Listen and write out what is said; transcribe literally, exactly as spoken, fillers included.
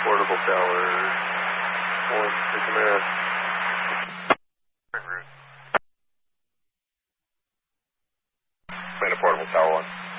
portable tower. One to command. En route. Command to portable tower one.